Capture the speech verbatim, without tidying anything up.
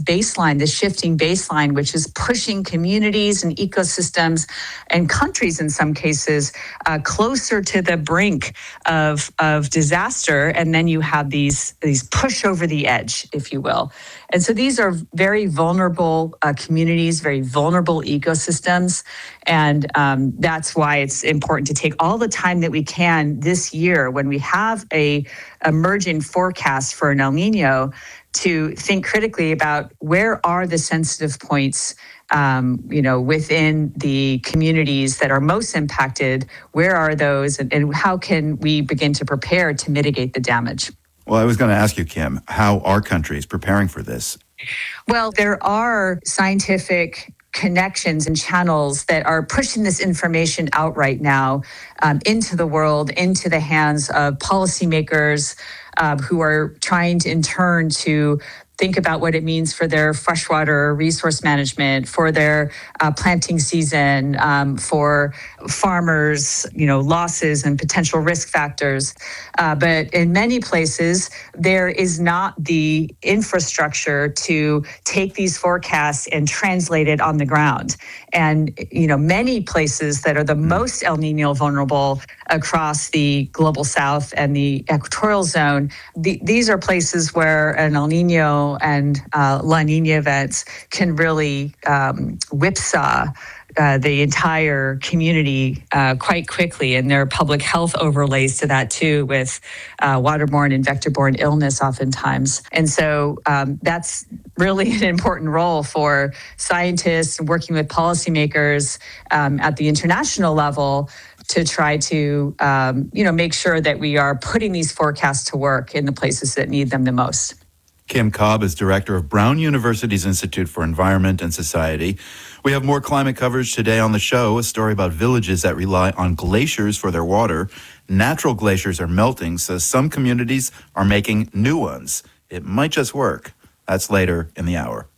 baseline, this shifting baseline, which is pushing communities and ecosystems and countries in some cases uh, closer to the brink of, of disaster. And then you have these, these push over the edge, if you will. And so these are very vulnerable uh, communities, very vulnerable ecosystems. And um, that's why it's important to take all the time that we can this year when we have a emerging forecast for an El Nino to think critically about where are the sensitive points um, you know, within the communities that are most impacted, where are those, and, and how can we begin to prepare to mitigate the damage? Well, I was going to ask you, Kim, how are countries preparing for this? Well, there are scientific connections and channels that are pushing this information out right now um, into the world, into the hands of policymakers uh, who are trying to, in turn, to think about what it means for their freshwater resource management, for their uh, planting season, um, for farmers, you know, losses and potential risk factors. Uh, but in many places, there is not the infrastructure to take these forecasts and translate it on the ground. And, you know, many places that are the most El Nino vulnerable across the global south and the equatorial zone, the, these are places where an El Nino and uh, La Nina events can really um, whipsaw uh, the entire community uh, quite quickly, and there are public health overlays to that too, with uh, waterborne and vector-borne illness oftentimes. And so um, that's really an important role for scientists working with policymakers um, at the international level to try to um, you know, make sure that we are putting these forecasts to work in the places that need them the most. Kim Cobb is director of Brown University's Institute for Environment and Society. We have more climate coverage today on the show, a story about villages that rely on glaciers for their water. Natural glaciers are melting, so some communities are making new ones. It might just work. That's later in the hour.